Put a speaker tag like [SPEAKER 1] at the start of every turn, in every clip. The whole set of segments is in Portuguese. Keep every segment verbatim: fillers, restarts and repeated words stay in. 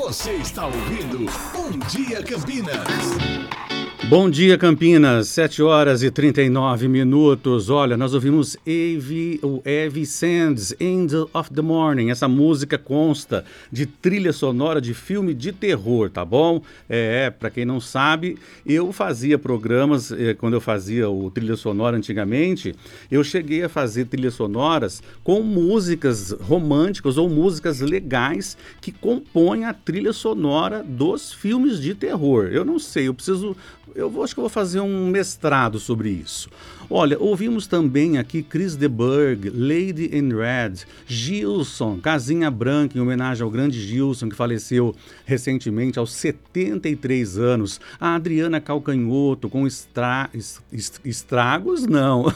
[SPEAKER 1] Você está ouvindo Bom Dia Campinas.
[SPEAKER 2] Bom dia, Campinas, sete horas e trinta e nove minutos. Olha, nós ouvimos Eve, o Eve Sands, Angel of the Morning. Essa música consta de trilha sonora de filme de terror, tá bom? É, pra quem não sabe, eu fazia programas, eh, quando eu fazia o trilha sonora antigamente, eu cheguei a fazer trilhas sonoras com músicas românticas ou músicas legais que compõem a trilha sonora dos filmes de terror. Eu não sei, eu preciso... Eu vou, acho que eu vou fazer um mestrado sobre isso. Olha, ouvimos também aqui Chris de Burgh, Lady in Red, Gilson, Casinha Branca, em homenagem ao grande Gilson, que faleceu recentemente aos setenta e três anos. A Adriana Calcanhoto, com estra... estragos, não.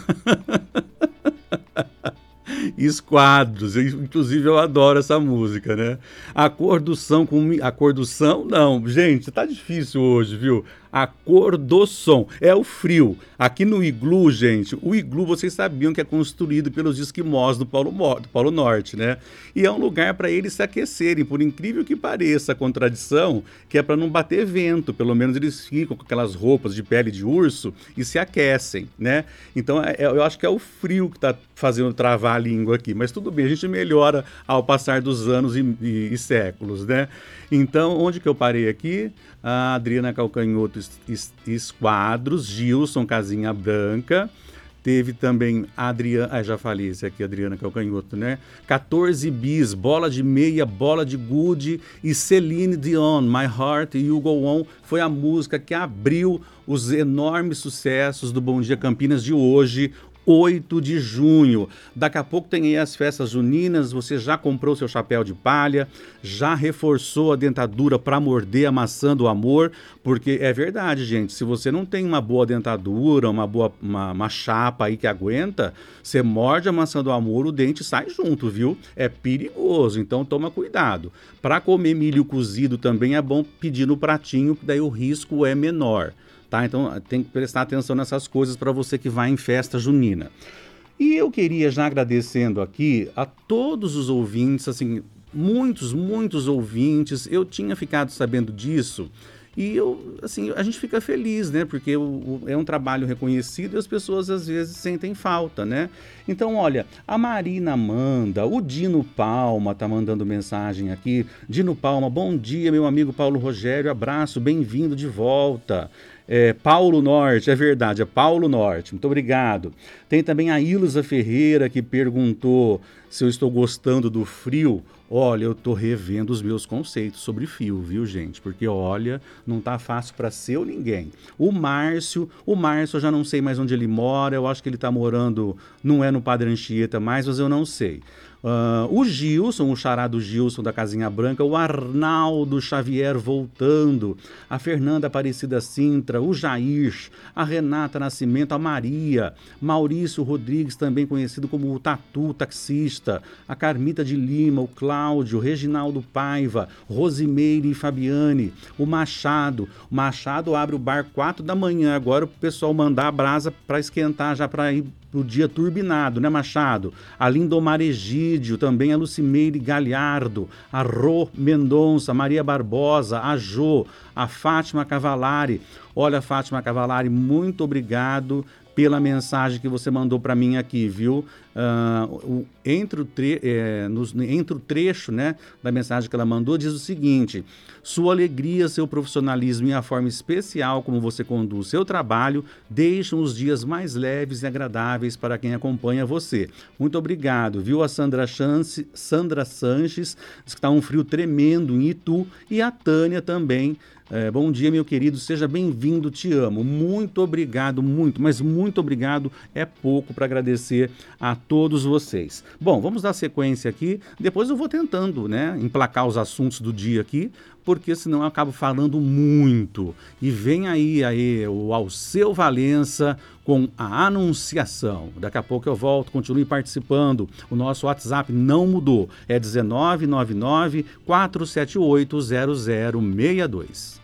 [SPEAKER 2] Esquadros, inclusive eu adoro essa música, né? A cor do som com... A cor do som, não, gente, tá difícil hoje, viu? A cor do som, é o frio. Aqui no iglu, gente, o iglu vocês sabiam que é construído pelos esquimós do Polo, do Polo Norte, né? E é um lugar para eles se aquecerem, por incrível que pareça a contradição, que é para não bater vento, pelo menos eles ficam com aquelas roupas de pele de urso e se aquecem, né? Então é, eu acho que é o frio que está fazendo travar a língua aqui, mas tudo bem, a gente melhora ao passar dos anos e, e, e séculos, né? Então, onde que eu parei aqui? A Adriana Calcanhoto Esquadros, Gilson Casinha Branca, teve também a Adriana, ah, já falei esse aqui, Adriana Calcanhoto, né? quatorze bis, Bola de Meia, Bola de Gude e Celine Dion, My Heart You Go On, foi a música que abriu os enormes sucessos do Bom Dia Campinas de hoje, oito de junho. Daqui a pouco tem aí as festas juninas, você já comprou seu chapéu de palha, já reforçou a dentadura para morder a maçã do amor, porque é verdade, gente, se você não tem uma boa dentadura, uma boa uma, uma chapa aí que aguenta, você morde a maçã do amor, o dente sai junto, viu? É perigoso, então toma cuidado. Para comer milho cozido também é bom pedir no pratinho, daí o risco é menor. Tá? Então tem que prestar atenção nessas coisas para você que vai em festa junina. E eu queria já agradecendo aqui a todos os ouvintes, assim, muitos, muitos ouvintes, eu tinha ficado sabendo disso e eu, assim, a gente fica feliz, né? Porque o, o, é um trabalho reconhecido e as pessoas às vezes sentem falta, né? Então, olha, a Marina manda, o Dino Palma tá mandando mensagem aqui. Dino Palma, bom dia, meu amigo Paulo Rogério, abraço, bem-vindo de volta. É, Paulo Norte, é verdade, é Paulo Norte, muito obrigado. Tem também a Ilza Ferreira que perguntou se eu estou gostando do frio. Olha, eu estou revendo os meus conceitos sobre frio, viu, gente? Porque, olha, não tá fácil para ser ou ninguém. O Márcio, o Márcio eu já não sei mais onde ele mora, eu acho que ele tá morando, não é no Padre Anchieta mais, mas eu não sei. Uh, o Gilson, o xará do Gilson da Casinha Branca, o Arnaldo Xavier voltando, a Fernanda Aparecida Sintra, o Jair, a Renata Nascimento, a Maria, Maurício Rodrigues, também conhecido como o Tatu Taxista, a Carmita de Lima, o Cláudio, Reginaldo Paiva, Rosimeire e Fabiane, o Machado. O Machado abre o bar quatro da manhã, agora o pessoal mandar a brasa para esquentar já para ir o dia turbinado, né, Machado? A Lindomar Egídio, também a Lucimeire Galhardo, a Rô Mendonça, Maria Barbosa, a Jô, a Fátima Cavalari. Olha, Fátima Cavalari, muito obrigado pela mensagem que você mandou para mim aqui, viu? Uh, o, entre, o tre é, nos, entre o trecho, né, da mensagem que ela mandou, diz o seguinte: sua alegria, seu profissionalismo e a forma especial como você conduz seu trabalho deixam os dias mais leves e agradáveis para quem acompanha você. Muito obrigado, viu? A Sandra, Chance, Sandra Sanches diz que está um frio tremendo em Itu, e a Tânia também. É, bom dia, meu querido, seja bem-vindo, te amo. Muito obrigado, muito, mas muito obrigado é pouco para agradecer a todos vocês. Bom, vamos dar sequência aqui, depois eu vou tentando, né, emplacar os assuntos do dia aqui, porque senão eu acabo falando muito. E vem aí, aí o Alceu Valença com a Anunciação. Daqui a pouco eu volto, continue participando. O nosso WhatsApp não mudou, é um nove nove nove, quatro sete oito, zero zero seis dois.